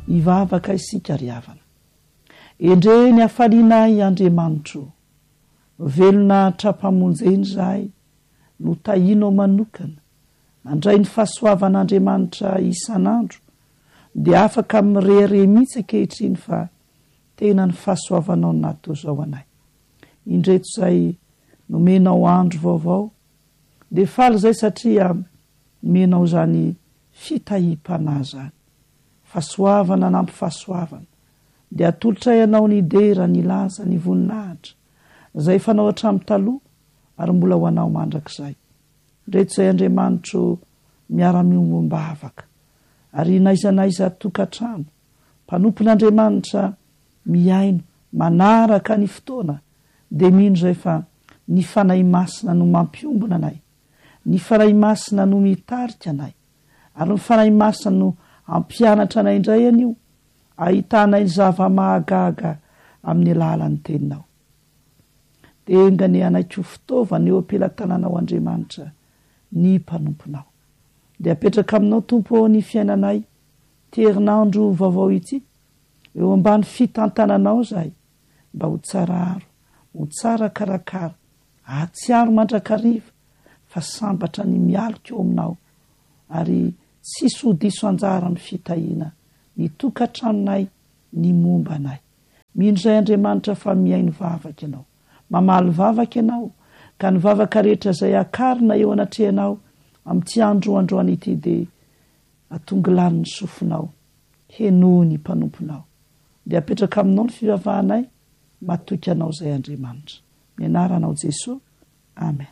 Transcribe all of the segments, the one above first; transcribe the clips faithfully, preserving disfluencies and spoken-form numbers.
ivavaka isika ry havana. Endre ny hafaliana i Andriamanitro, velona trapamonjeny zahay no tahino manokana, mandray ny fahasoavan'Andriamanitra isan'andro, dia afaka mirehare mihitsy ankehitriny fa tena ny fahasoavanao natao zao anay. Indreto zay nomenao andro vaovao, dia faly zay satria menao zany fitahim-panahy zany, fahasoavana nampy fahasoavana, dia atolotra ianao ny dera ny laza ny voninahitra zay fanao hatramin'ny taloha ary mbola ho anao mandrakizay. Reto zay Andriamanitro miara-miombavaka ary naizanaiza tokantrano, mpanompon'Andriamanitra miaino manaraka ny fotoana, dia mino zay fa ny fanahy masina no mampiombona anay, ny fanahy masina no mitarika anay, ary ny fanahy masina no ampianatra anay indray anio, ahitanay ny zava-mahagaga amin'ny alalan'ny teninao. Dia engany anaiky fitaovana eo ampelantananao Andriamanitra ny mpanomponao. Dia apetraka aminao Tompo ny fiainanay terinandro vaovao ity, eo ambany fitantananao zahay, mba ho tsararo, ho tsara karakara, atsiaro mandrakariva, fa sambatra ny mialika eo aminao, ary tsisy ho diso anjara amin'ny fitahina ny tokantranonay, ny momba anay. Mino zay Andriamanitra fa miaino vavaka ianao, mamaly vavaka ianao, ka ny vavaka rehetra zay akarina eo anatrehanao amin'ity andro androany ity, dia atongilany ny sofinao, henohy ny mpanomponao. Dia apetraka aminao ny fivavahanay, matoky anao zay Andriamanitra. Mianaranao Jesosy. Amen.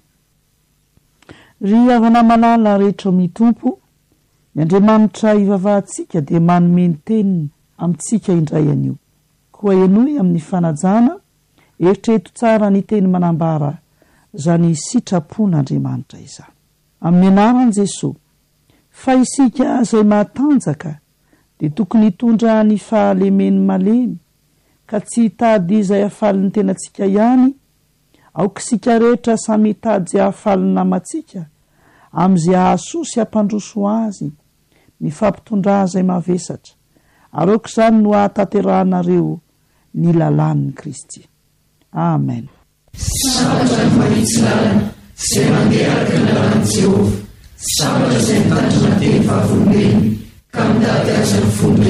Ry havana malala rehetra mitompo, ny Andriamanitra ivavahantsika dia manome ny teniny amintsika indray anio. Koa enoy amin'ny fanajana, eritreto tsara ny teny manambara zany sitrapon'Andriamanitra izany. Amin'ny anaran'i Jesosy, fa isika zay matanjaka dia tokony hitondra ny fahalemeny malemy, ka tsy hitady izay hafaliny tenantsika ihany, aoka sika rehetra samy hitady izay hafaliny namantsika, amin'izay ahasoa sy hampandroso azy ny fampitondra zay mavesatra, ary aoka izany no ahataterahanareo ny lalàn'i Kristy. Amen. Sabatra ny mahitsy lalana izay mandeha araka ny lalàn'i Jehovah, sabatra izay mitandrina teny vavolombeny ka mitady azy ny fomba